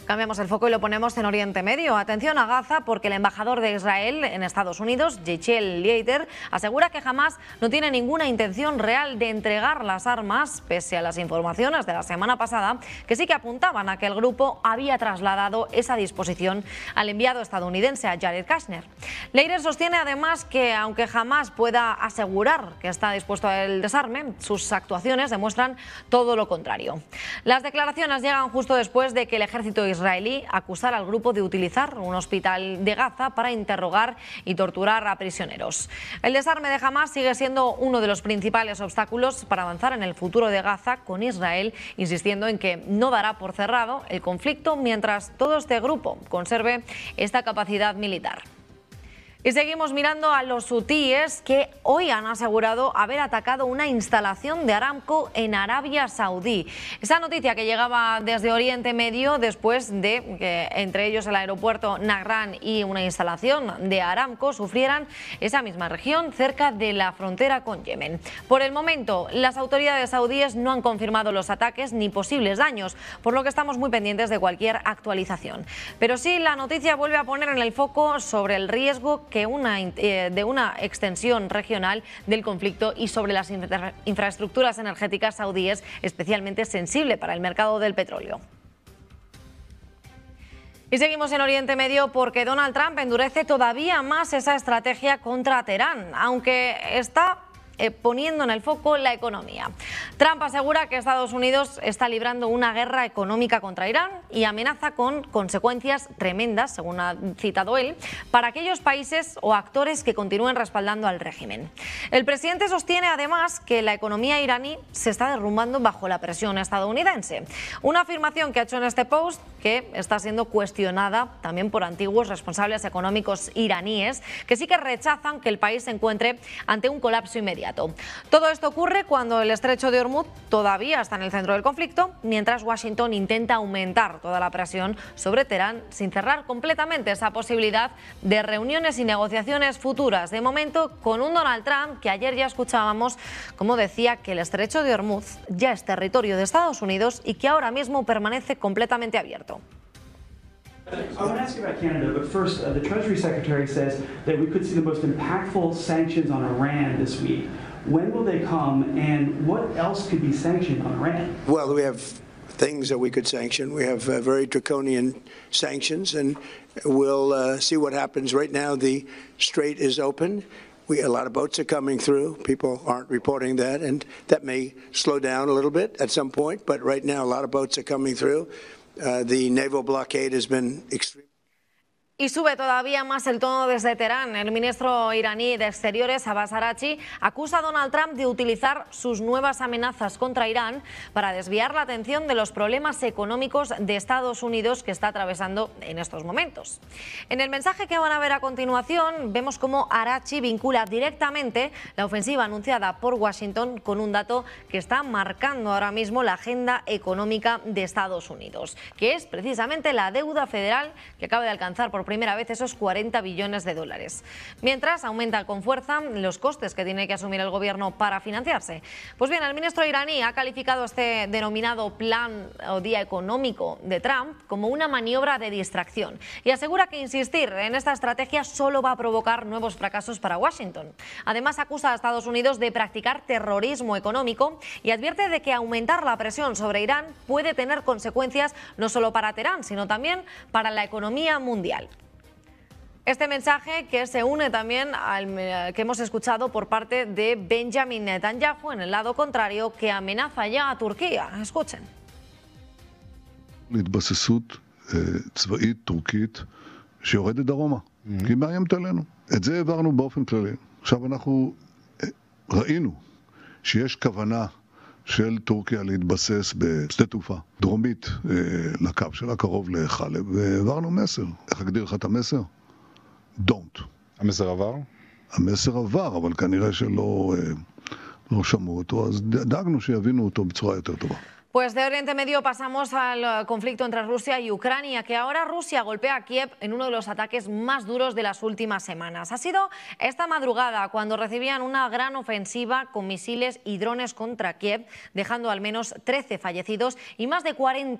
Cambiamos el foco y lo ponemos en Oriente Medio. Atención a Gaza, porque el embajador de Israel en Estados Unidos, Yechiel Leiter, asegura que Hamás no tiene ninguna intención real de entregar las armas, pese a las informaciones de la semana pasada que sí que apuntaban a que el grupo había trasladado esa disposición al enviado estadounidense, a Jared Kushner. Leiter sostiene además que, aunque Hamás pueda asegurar que está dispuesto al desarme, sus actuaciones demuestran todo lo contrario. Las declaraciones llegan justo después de que el ejército israelí acusara al grupo de utilizar un hospital de Gaza para interrogar y torturar a prisioneros. El desarme de Hamás sigue siendo uno de los principales obstáculos para avanzar en el futuro de Gaza, con Israel insistiendo en que no dará por cerrado el conflicto mientras todo este grupo conserve esta capacidad militar. Y seguimos mirando a los hutíes, que hoy han asegurado haber atacado una instalación de Aramco en Arabia Saudí. Esa noticia que llegaba desde Oriente Medio después de que entre ellos el aeropuerto Nagran y una instalación de Aramco sufrieran esa misma región cerca de la frontera con Yemen. Por el momento, las autoridades saudíes no han confirmado los ataques ni posibles daños, por lo que estamos muy pendientes de cualquier actualización. Pero sí, la noticia vuelve a poner en el foco sobre el riesgo de una extensión regional del conflicto y sobre las infraestructuras energéticas saudíes, especialmente sensible para el mercado del petróleo. Y seguimos en Oriente Medio porque Donald Trump endurece todavía más esa estrategia contra Teherán, aunque está poniendo en el foco la economía. Trump asegura que Estados Unidos está librando una guerra económica contra Irán y amenaza con consecuencias tremendas, según ha citado él, para aquellos países o actores que continúen respaldando al régimen. El presidente sostiene además que la economía iraní se está derrumbando bajo la presión estadounidense. Una afirmación que ha hecho en este post que está siendo cuestionada también por antiguos responsables económicos iraníes, que sí que rechazan que el país se encuentre ante un colapso inmediato. Todo esto ocurre cuando el estrecho de Hormuz todavía está en el centro del conflicto, mientras Washington intenta aumentar toda la presión sobre Teherán sin cerrar completamente esa posibilidad de reuniones y negociaciones futuras. De momento, con un Donald Trump que ayer ya escuchábamos como decía que el estrecho de Hormuz ya es territorio de Estados Unidos y que ahora mismo permanece completamente abierto. I want to ask you about Canada, but first, the Treasury Secretary says that we could see the most impactful sanctions on Iran this week. When will they come, and what else could be sanctioned on Iran? Well, we have things that we could sanction. We have very draconian sanctions, and we'll see what happens. Right now, the strait is open. A lot of boats are coming through. People aren't reporting that, and that may slow down a little bit at some point, but right now, a lot of boats are coming through. The naval blockade has been extreme. Y sube todavía más el tono desde Teherán. El ministro iraní de Exteriores, Abbas Araghchi, acusa a Donald Trump de utilizar sus nuevas amenazas contra Irán para desviar la atención de los problemas económicos de Estados Unidos que está atravesando en estos momentos. En el mensaje que van a ver a continuación, vemos cómo Araghchi vincula directamente la ofensiva anunciada por Washington con un dato que está marcando ahora mismo la agenda económica de Estados Unidos, que es precisamente la deuda federal que acaba de alcanzar por primera vez esos 40 billones de dólares. Mientras aumenta con fuerza los costes que tiene que asumir el gobierno para financiarse. Pues bien, el ministro iraní ha calificado este denominado plan o día económico de Trump como una maniobra de distracción y asegura que insistir en esta estrategia solo va a provocar nuevos fracasos para Washington. Además, acusa a Estados Unidos de practicar terrorismo económico y advierte de que aumentar la presión sobre Irán puede tener consecuencias no solo para Teherán, sino también para la economía mundial. Este mensaje que se une también al que hemos escuchado por parte de Benjamin Netanyahu en el lado contrario, que amenaza ya a Turquía. Escuchen. להתבססות צבאית טורקית שיורדת דרומה, כי היא מאיימת עלינו. את זה העברנו באופן כללי. עכשיו אנחנו ראינו שיש כוונה של טורקיה להתבסס בשדה תעופה דרומית לקו שלה, קרוב לחלב, והעברנו מסר. איך אגדיר לך את המסר? Don't. המסר עבר? המסר עבר, אבל כנראה שלא שמעו אותו, אז דאגנו שיבינו אותו בצורה יותר טובה. Pues de Oriente Medio pasamos al conflicto entre Rusia y Ucrania, que ahora Rusia golpea a Kiev en uno de los ataques más duros de las últimas semanas. Ha sido esta madrugada cuando recibían una gran ofensiva con misiles y drones contra Kiev, dejando al menos 13 fallecidos y más de 40